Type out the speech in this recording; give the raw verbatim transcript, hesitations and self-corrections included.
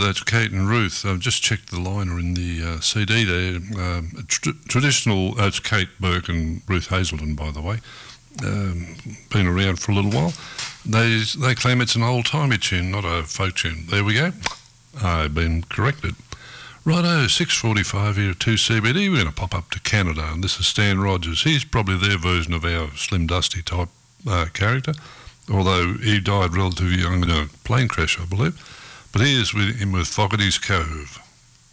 that's Kate and Ruth. I've just checked the liner in the uh, C D there. Um, tr- traditional, uh, it's Kate Burke and Ruth Hazelden, by the way. Um, been around for a little while. They they claim it's an old-timey tune, not a folk tune. There we go. I've been corrected. Righto, six forty-five here at two C B D. We're going to pop up to Canada, and this is Stan Rogers. He's probably their version of our Slim Dusty type uh, character, although he died relatively young in a plane crash, I believe. But here's with him with Fogarty's Cove.